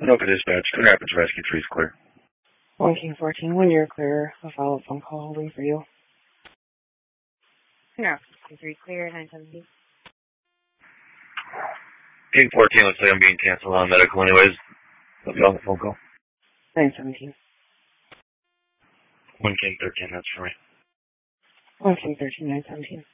Anoka Dispatch, Twin Rapids Rescue 3 is clear. 1 King 14, when you're clear, a follow-up phone call holding for you. No, 3 clear, 917. King 14, looks like I'm being canceled on medical anyways. I'll be on the phone call. 917. 1 King 13, that's for me. 1 King 13, 917.